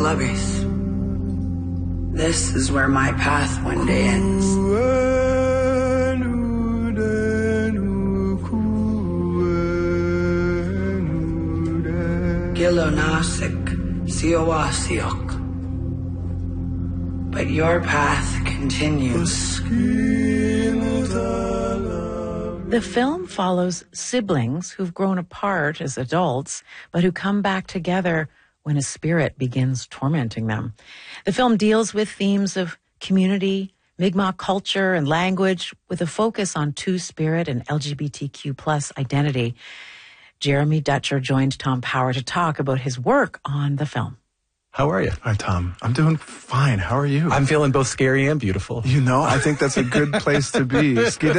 lovers. This is where my path one day ends. Gilo nasik, siowa siok. But your path continues. The film follows siblings who've grown apart as adults, but who come back together when a spirit begins tormenting them. The film deals with themes of community, Mi'kmaq culture, and language, with a focus on two-spirit and LGBTQ plus identity. Jeremy Dutcher joined Tom Power to talk about his work on the film. How are you? Hi, Tom. I'm doing fine. How are you? I'm feeling both scary and beautiful. You know, I think that's a good place to be.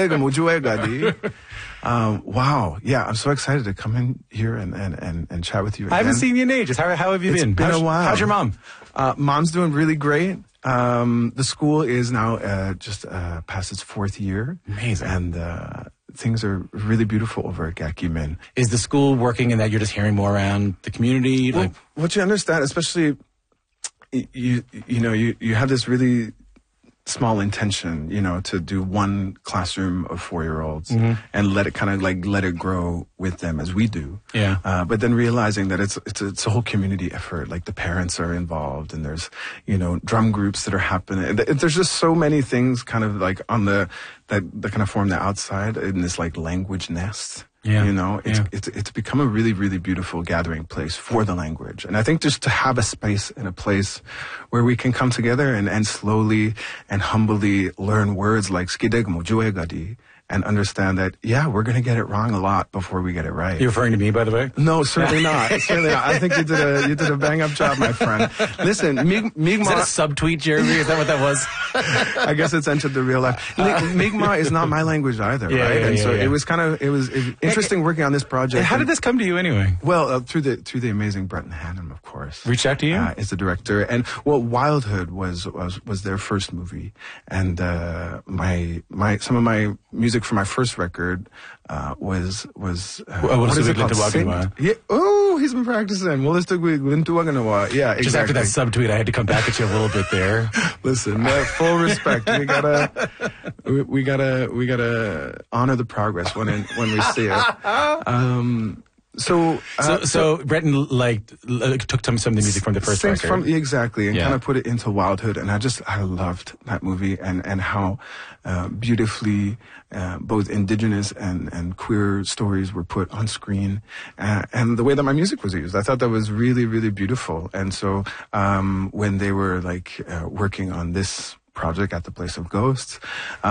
Wow. Yeah, I'm so excited to come in here and chat with you again. I haven't seen you in ages. How have you been? It's been a while. How's your mom? Mom's doing really great. The school is now just past its 4th year. Amazing. And things are really beautiful over at Gakimin. Is the school working in that you're just hearing more around the community? Well, what you understand, especially, you have this really small intention, to do one classroom of 4-year-olds and let it grow with them as we do. Yeah. But then realizing that it's a whole community effort. Like the parents are involved, and there's drum groups that are happening. There's just so many things kind of like on that kind of form the outside in this like language nest. Yeah. It's become a really, really beautiful gathering place for the language. And I think just to have a space and a place where we can come together and slowly and humbly learn words like skidegmo, juegadi, and understand that, we're going to get it wrong a lot before we get it right. You're referring to me, by the way? No, certainly not. Certainly not. I think you did a bang-up job, my friend. Listen, Mi'kmaq... Is that a subtweet, Jeremy? Is that what that was? I guess it's entered the real life. Mi'kmaq is not my language either, right? And so it was interesting working on this project. How did this come to you anyway? Well, through the amazing Breton Hannum, of course. Reached out to you? Is the director. And Wildhood was their first movie. And some of my music for my first record was what is it called? Yeah. Oh, he's been practicing. Yeah, exactly. Just after that subtweet, I had to come back at you a little bit there. Listen, full respect. We gotta honor the progress when we see it. So Breton took some of the music from the first record. Exactly, and kind of put it into Wildhood, and I loved that movie and how beautifully both indigenous and queer stories were put on screen, and the way that my music was used. I thought that was really, really beautiful. And so when they were working on this project at the Place of Ghosts,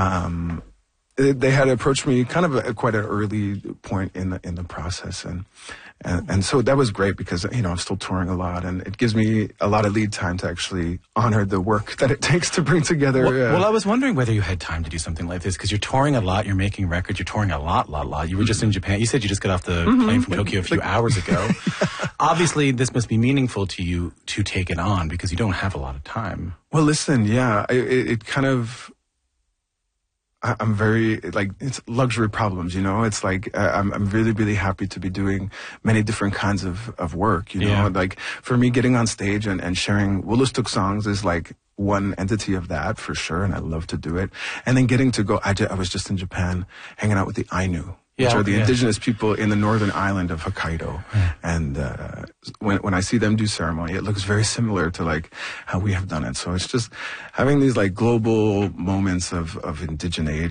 they had approached me kind of at quite an early point in the process, and so that was great because I'm still touring a lot, and it gives me a lot of lead time to actually honor the work that it takes to bring together. Well, I was wondering whether you had time to do something like this because you're touring a lot, you're making records, you're touring a lot. You were just in Japan. You said you just got off the plane from Tokyo a few hours ago. Obviously, this must be meaningful to you to take it on because you don't have a lot of time. Well, listen, it kind of. I'm very, it's luxury problems, It's I'm really, really happy to be doing many different kinds of work, for me, getting on stage and sharing Wolastoq songs is one entity of that for sure, and I love to do it. And then getting to go, I was just in Japan hanging out with the Ainu, which are the indigenous people in the northern island of Hokkaido. And when I see them do ceremony, it looks very similar to how we have done it. So it's just having these global moments of indigeneity